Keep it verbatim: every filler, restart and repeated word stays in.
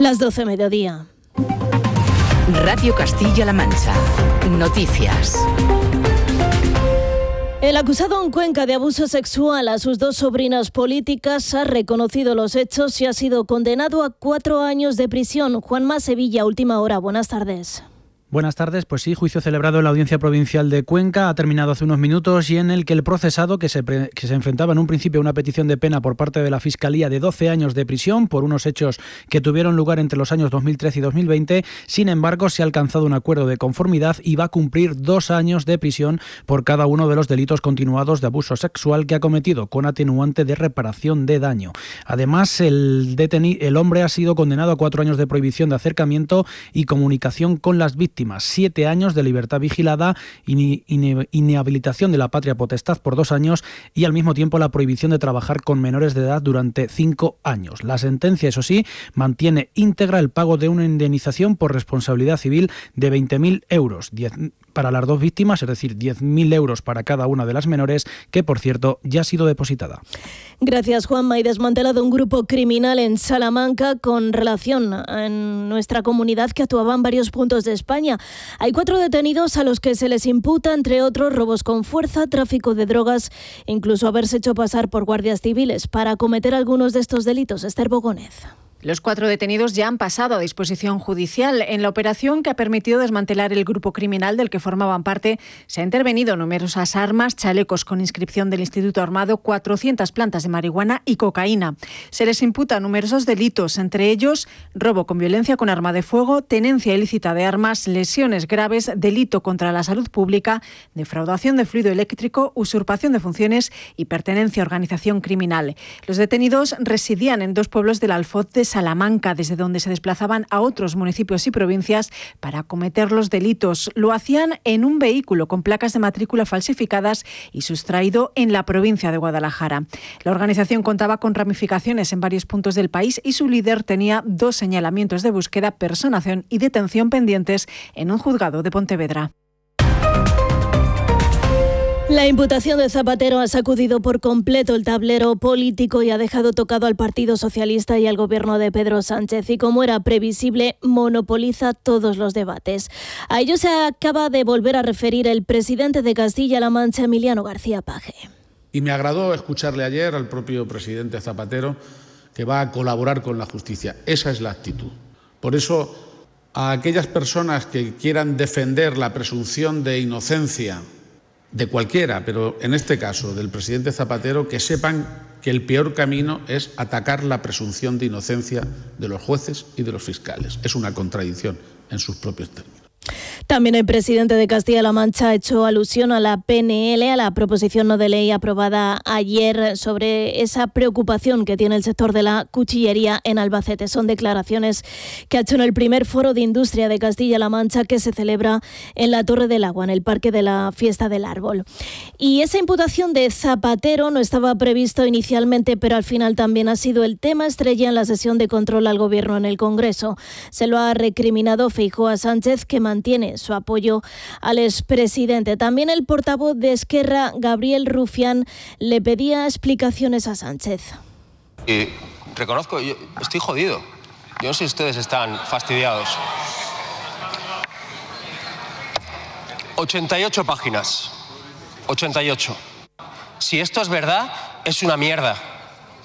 Las doce mediodía. Radio Castilla-La Mancha. Noticias. El acusado en Cuenca de abuso sexual a sus dos sobrinas políticas ha reconocido los hechos y ha sido condenado a cuatro años de prisión. Juanma Sevilla, Última Hora. Buenas tardes. Buenas tardes, pues sí, juicio celebrado en la Audiencia Provincial de Cuenca ha terminado hace unos minutos y en el que el procesado, que se, pre, que se enfrentaba en un principio a una petición de pena por parte de la Fiscalía de doce años de prisión por unos hechos que tuvieron lugar entre los años dos mil trece y dos mil veinte, sin embargo se ha alcanzado un acuerdo de conformidad y va a cumplir dos años de prisión por cada uno de los delitos continuados de abuso sexual que ha cometido, con atenuante de reparación de daño. Además, el, deteni- el hombre ha sido condenado a cuatro años de prohibición de acercamiento y comunicación con las víctimas. Siete años de libertad vigilada, in, in, inhabilitación de la patria potestad por dos años y al mismo tiempo la prohibición de trabajar con menores de edad durante cinco años. La sentencia, eso sí, mantiene íntegra el pago de una indemnización por responsabilidad civil de veinte mil euros. diez para las dos víctimas, es decir, diez mil euros para cada una de las menores, que por cierto ya ha sido depositada. Gracias, Juanma. Y desmantelado un grupo criminal en Salamanca con relación en nuestra comunidad que actuaba en varios puntos de España. Hay cuatro detenidos a los que se les imputa, entre otros, robos con fuerza, tráfico de drogas e incluso haberse hecho pasar por guardias civiles para cometer algunos de estos delitos. Esther Bogónez. Los cuatro detenidos ya han pasado a disposición judicial. En la operación que ha permitido desmantelar el grupo criminal del que formaban parte, se ha intervenido numerosas armas, chalecos con inscripción del Instituto Armado, cuatrocientas plantas de marihuana y cocaína. Se les imputa numerosos delitos, entre ellos robo con violencia con arma de fuego, tenencia ilícita de armas, lesiones graves, delito contra la salud pública, defraudación de fluido eléctrico, usurpación de funciones y pertenencia a organización criminal. Los detenidos residían en dos pueblos del Alfoz de Salamanca, desde donde se desplazaban a otros municipios y provincias para cometer los delitos. Lo hacían en un vehículo con placas de matrícula falsificadas y sustraído en la provincia de Guadalajara. La organización contaba con ramificaciones en varios puntos del país y su líder tenía dos señalamientos de búsqueda, personación y detención pendientes en un juzgado de Pontevedra. La imputación de Zapatero ha sacudido por completo el tablero político y ha dejado tocado al Partido Socialista y al gobierno de Pedro Sánchez. Y como era previsible, monopoliza todos los debates. A ello se acaba de volver a referir el presidente de Castilla-La Mancha, Emiliano García Paje. Y me agradó escucharle ayer al propio presidente Zapatero que va a colaborar con la justicia. Esa es la actitud. Por eso, a aquellas personas que quieran defender la presunción de inocencia de cualquiera, pero en este caso del presidente Zapatero, que sepan que el peor camino es atacar la presunción de inocencia de los jueces y de los fiscales. Es una contradicción en sus propios términos. También el presidente de Castilla-La Mancha ha hecho alusión a la P N L, a la proposición no de ley aprobada ayer sobre esa preocupación que tiene el sector de la cuchillería en Albacete. Son declaraciones que ha hecho en el primer foro de industria de Castilla-La Mancha que se celebra en la Torre del Agua, en el Parque de la Fiesta del Árbol. Y esa imputación de Zapatero no estaba previsto inicialmente, pero al final también ha sido el tema estrella en la sesión de control al Gobierno en el Congreso. Se lo ha recriminado Feijóo a Sánchez, que mantiene su apoyo al expresidente. También el portavoz de Esquerra, Gabriel Rufián, le pedía explicaciones a Sánchez. Y reconozco, yo estoy jodido. Yo no sé si ustedes están fastidiados. ochenta y ocho páginas. ochenta y ocho. Si esto es verdad, es una mierda.